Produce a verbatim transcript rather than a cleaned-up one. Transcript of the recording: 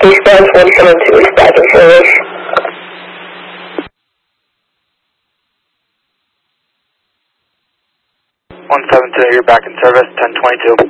Response one seven two is back in service. one seven two, you're back in service, ten twenty-two.